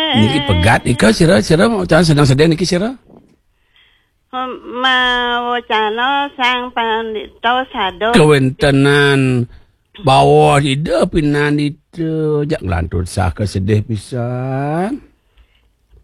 Niki pegat ika sira macam sedang sedih niki sira. Mau cano sang pandito sado. Kewentenan bawah ida pinan itu jak lantur sah kesedih pisan.